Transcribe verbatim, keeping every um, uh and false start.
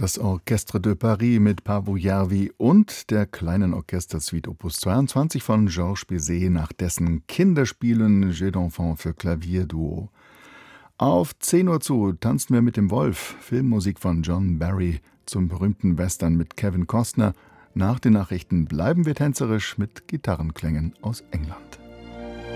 Das Orchestre de Paris mit Paavo Järvi und der kleinen Orchestersuite Opus zweiundzwanzig von Georges Bizet nach dessen Kinderspielen Jeux d'Enfant für Klavierduo. Auf zehn Uhr zu tanzen wir mit dem Wolf, Filmmusik von John Barry zum berühmten Western mit Kevin Costner. Nach den Nachrichten bleiben wir tänzerisch mit Gitarrenklängen aus England.